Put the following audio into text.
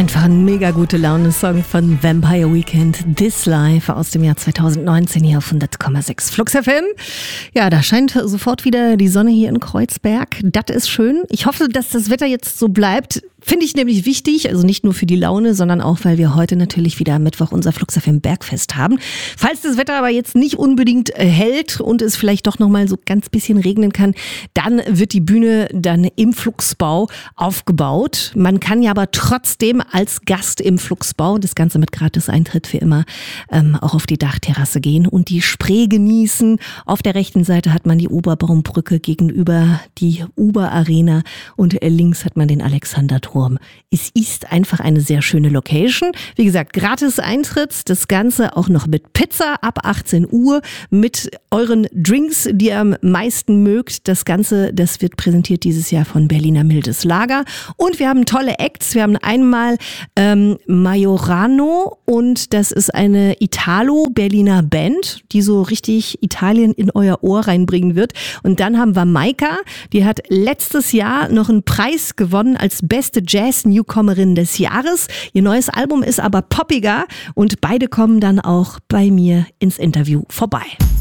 Einfach ein mega gute Laune-Song von Vampire Weekend, This Life aus dem Jahr 2019 hier auf 100,6 Flux FM. Ja, da scheint sofort wieder die Sonne hier in Kreuzberg. Das ist schön. Ich hoffe, dass das Wetter jetzt so bleibt. Finde ich nämlich wichtig, also nicht nur für die Laune, sondern auch, weil wir heute natürlich wieder am Mittwoch unser Flux FM Bergfest haben. Falls das Wetter aber jetzt nicht unbedingt hält und es vielleicht doch nochmal so ganz bisschen regnen kann, dann wird die Bühne dann im Fluxbau aufgebaut. Man kann ja aber trotzdem als Gast im Fluxbau, das Ganze mit Gratis-Eintritt für immer, auch auf die Dachterrasse gehen und die Spree genießen. Auf der rechten Seite hat man die Oberbaumbrücke gegenüber die Uber-Arena und links hat man den Alexanderturm. Es ist einfach eine sehr schöne Location. Wie gesagt, Gratis-Eintritt, das Ganze auch noch mit Pizza ab 18 Uhr, mit euren Drinks, die ihr am meisten mögt. Das Ganze, das wird präsentiert dieses Jahr von Berliner Mildes Lager. Und wir haben tolle Acts. Wir haben einmal Majorano und das ist eine Italo-Berliner Band, die so richtig Italien in euer Ohr reinbringen wird. Und dann haben wir Maika, die hat letztes Jahr noch einen Preis gewonnen als beste Jazz-Newcomerin des Jahres. Ihr neues Album ist aber poppiger und beide kommen dann auch bei mir ins Interview vorbei.